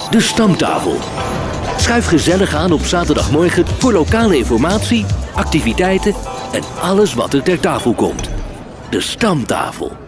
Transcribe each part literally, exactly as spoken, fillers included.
De Stamtafel. Schuif gezellig aan op zaterdagmorgen voor lokale informatie, activiteiten en alles wat er ter tafel komt. De Stamtafel.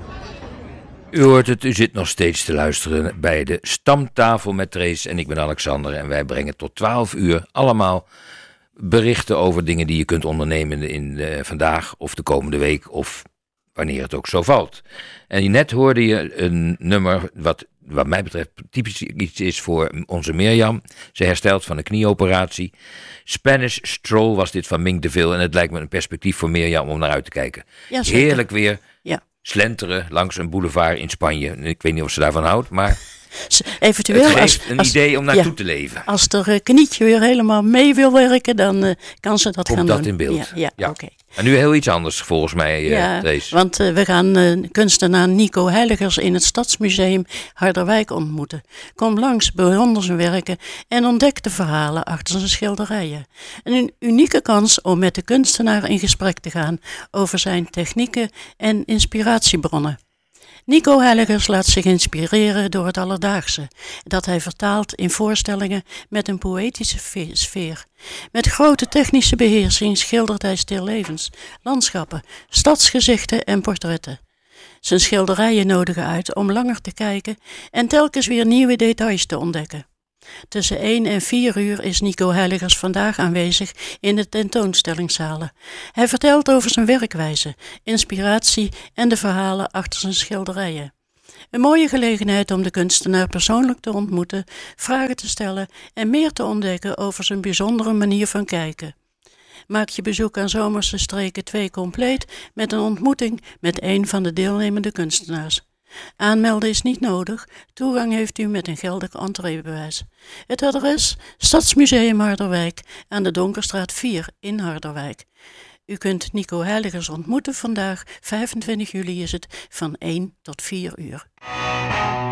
U hoort het, u zit nog steeds te luisteren bij de Stamtafel met Trace en ik ben Alexander en wij brengen tot twaalf uur allemaal berichten over dingen die je kunt ondernemen in uh, vandaag of de komende week of wanneer het ook zo valt. En net hoorde je een nummer wat wat mij betreft typisch iets is voor onze Mirjam. Ze herstelt van een knieoperatie. Spanish Stroll was dit van Mink DeVille en het lijkt me een perspectief voor Mirjam om naar uit te kijken. Ja, heerlijk weer. Ja. Slenteren langs een boulevard in Spanje. Ik weet niet of ze daarvan houdt, maar eventueel, het geeft als, een als, idee om naartoe ja, te leven. Als er uh, knietje weer helemaal mee wil werken, dan uh, kan ze dat Komt gaan dat doen. in beeld. Ja, ja, ja. oké. Okay. En nu heel iets anders volgens mij, uh, ja, Trace. want uh, we gaan uh, kunstenaar Nico Heiligers in het Stadsmuseum Harderwijk ontmoeten. Kom langs, bewonder zijn werken en ontdek de verhalen achter zijn schilderijen. Een unieke kans om met de kunstenaar in gesprek te gaan over zijn technieken en inspiratiebronnen. Nico Heiligers laat zich inspireren door het alledaagse, dat hij vertaalt in voorstellingen met een poëtische sfeer. Met grote technische beheersing schildert hij stillevens, landschappen, stadsgezichten en portretten. Zijn schilderijen nodigen uit om langer te kijken en telkens weer nieuwe details te ontdekken. Tussen één en vier uur is Nico Heiligers vandaag aanwezig in de tentoonstellingszalen. Hij vertelt over zijn werkwijze, inspiratie en de verhalen achter zijn schilderijen. Een mooie gelegenheid om de kunstenaar persoonlijk te ontmoeten, vragen te stellen en meer te ontdekken over zijn bijzondere manier van kijken. Maak je bezoek aan Zomerse Streken twee compleet met een ontmoeting met een van de deelnemende kunstenaars. Aanmelden is niet nodig, toegang heeft u met een geldig entreebewijs. Het adres: Stadsmuseum Harderwijk aan de Donkerstraat vier in Harderwijk. U kunt Nico Heiligers ontmoeten vandaag, vijfentwintig juli is het, van één tot vier uur.